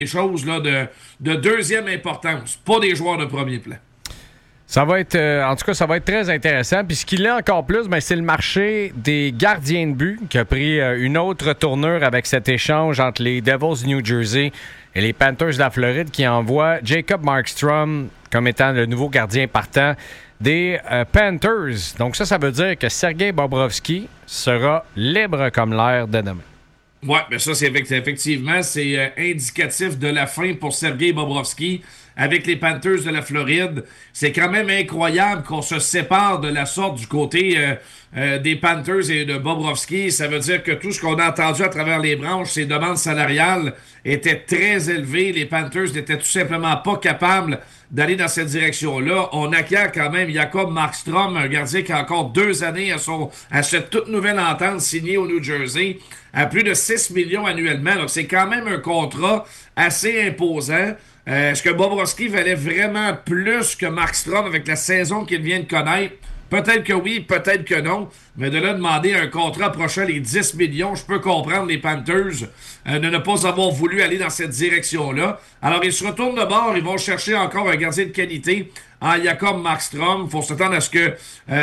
choses là, de deuxième importance, pas des joueurs de premier plan. Ça va être, en tout cas, ça va être très intéressant. Puis ce qu'il est encore plus, ben, c'est le marché des gardiens de but qui a pris une autre tournure avec cet échange entre les Devils du New Jersey et les Panthers de la Floride qui envoient Jacob Markstrom comme étant le nouveau gardien partant des Panthers. Donc ça veut dire que Sergei Bobrovsky sera libre comme l'air de demain. Oui, mais ça, effectivement, c'est indicatif de la fin pour Sergei Bobrovsky avec les Panthers de la Floride. C'est quand même incroyable qu'on se sépare de la sorte du côté des Panthers et de Bobrovsky. Ça veut dire que tout ce qu'on a entendu à travers les branches, ces demandes salariales étaient très élevées. Les Panthers n'étaient tout simplement pas capables d'aller dans cette direction-là. On acquiert quand même Jacob Markstrom, un gardien qui a encore 2 années à cette toute nouvelle entente signée au New Jersey, à plus de 6 millions annuellement. Donc, c'est quand même un contrat assez imposant. Est-ce que Bobrovsky valait vraiment plus que Markstrom avec la saison qu'il vient de connaître? Peut-être que oui, peut-être que non. Mais de là demander un contrat approchant les 10 millions, je peux comprendre les Panthers de ne pas avoir voulu aller dans cette direction-là. Alors, ils se retournent de bord. Ils vont chercher encore un gardien de qualité en Jacob Markstrom. Il faut s'attendre à ce que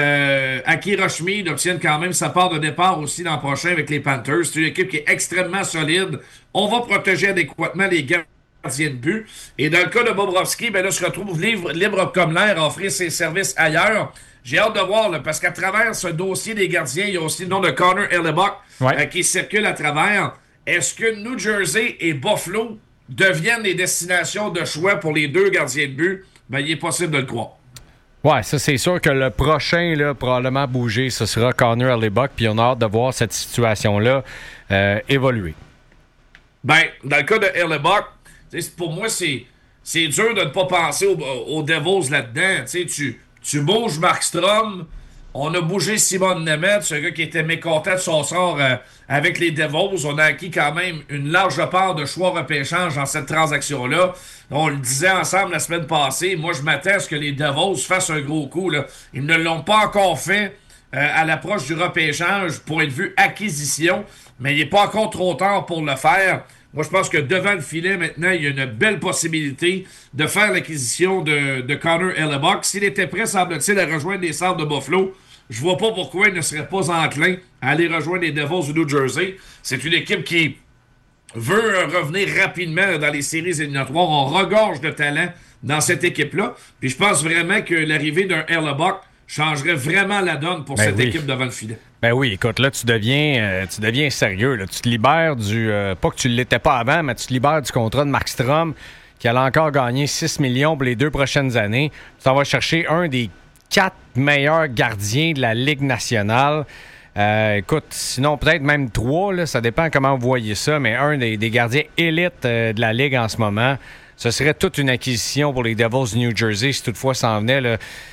Akira Schmid obtienne quand même sa part de départ aussi l'an prochain avec les Panthers. C'est une équipe qui est extrêmement solide. On va protéger adéquatement les gardiens de but. Et dans le cas de Bobrovsky, ben là, se retrouve libre comme l'air à offrir ses services ailleurs. J'ai hâte de voir, là, parce qu'à travers ce dossier des gardiens, il y a aussi le nom de Connor Hellebuyck qui circule à travers. Est-ce que New Jersey et Buffalo deviennent des destinations de choix pour les 2 gardiens de but? Ben, il est possible de le croire. Ouais, ça, c'est sûr que le prochain, là, probablement bouger, ce sera Connor Hellebuyck, puis on a hâte de voir cette situation-là évoluer. Ben, dans le cas de Hellebuyck, pour moi, c'est dur de ne pas penser aux Devils là-dedans. Tu bouges Markstrom, on a bougé Simon Nemeth, un gars qui était mécontent de son sort avec les Devils. On a acquis quand même une large part de choix repêchage dans cette transaction-là. On le disait ensemble la semaine passée. Moi, je m'attends à ce que les Devils fassent un gros coup, là. Ils ne l'ont pas encore fait à l'approche du repêchage pour être vu acquisition, mais il n'est pas encore trop tard pour le faire. Moi, je pense que devant le filet, maintenant, il y a une belle possibilité de faire l'acquisition de Connor Hellebuyck. S'il était prêt, semble-t-il, à rejoindre les Sabres de Buffalo, je vois pas pourquoi il ne serait pas enclin à aller rejoindre les Devils du New Jersey. C'est une équipe qui veut revenir rapidement dans les séries éliminatoires. On regorge de talent dans cette équipe-là. Puis je pense vraiment que l'arrivée d'un Hellebuyck changerait vraiment la donne pour cette équipe devant le filet. Ben oui, écoute, là, tu deviens sérieux. Là. Tu te libères du... pas que tu ne l'étais pas avant, mais tu te libères du contrat de Markstrom qui allait encore gagner 6 millions pour les 2 prochaines années. Tu t'en vas chercher un des 4 meilleurs gardiens de la Ligue nationale. Écoute, sinon peut-être même 3, là, ça dépend comment vous voyez ça, mais un des gardiens élites de la Ligue en ce moment. Ce serait toute une acquisition pour les Devils du New Jersey si toutefois ça en venait là,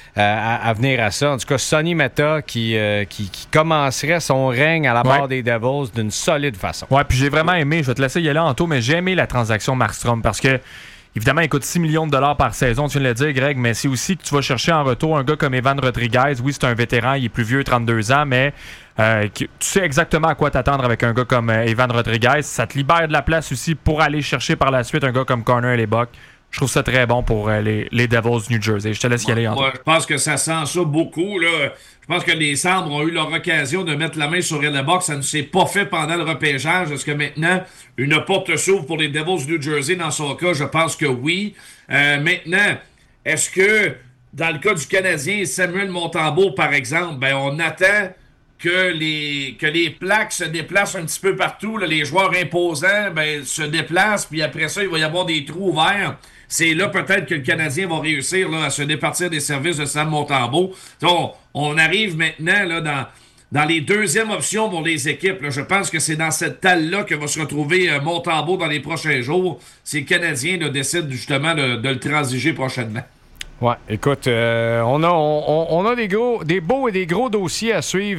à venir à ça. En tout cas, Sonny Mehta qui commencerait son règne à la barre des Devils d'une solide façon. Ouais, puis j'ai vraiment aimé, je vais te laisser y aller en tout, mais j'ai aimé la transaction Markstrom parce que évidemment, il coûte 6 millions de dollars par saison, tu viens de le dire, Greg, mais c'est aussi que tu vas chercher en retour un gars comme Evan Rodriguez. Oui, c'est un vétéran, il est plus vieux, 32 ans, mais tu sais exactement à quoi t'attendre avec un gars comme Evan Rodriguez. Ça te libère de la place aussi pour aller chercher par la suite un gars comme Connor Hellebuyck. Je trouve ça très bon pour les Devils du New Jersey. Je te laisse y aller. Moi, je pense que ça sent ça beaucoup, là. Je pense que les Sabres ont eu leur occasion de mettre la main sur Hellebuyck. Ça ne s'est pas fait pendant le repêchage. Est-ce que maintenant, une porte s'ouvre pour les Devils du New Jersey dans son cas? Je pense que oui. Maintenant, est-ce que, dans le cas du Canadien, Samuel Montembeault, par exemple, ben on attend que les plaques se déplacent un petit peu partout. Là, les joueurs imposants se déplacent, puis après ça, il va y avoir des trous ouverts. C'est là peut-être que le Canadien va réussir là, à se départir des services de Sam Montembeault. On arrive maintenant là, dans les deuxièmes options pour les équipes. Là. Je pense que c'est dans cette talle-là que va se retrouver Montembeault dans les prochains jours si le Canadien là, décide justement de le transiger prochainement. Ouais, écoute, on a des beaux et des gros dossiers à suivre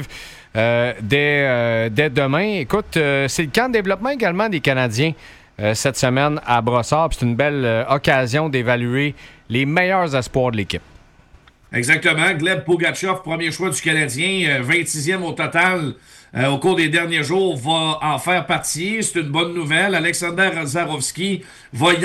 dès demain. Écoute, c'est le camp de développement également des Canadiens cette semaine à Brossard. C'est une belle occasion d'évaluer les meilleurs espoirs de l'équipe. Exactement. Gleb Pugachev, premier choix du Canadien, 26e au total au cours des derniers jours, va en faire partie. C'est une bonne nouvelle. Alexander Zarovski va y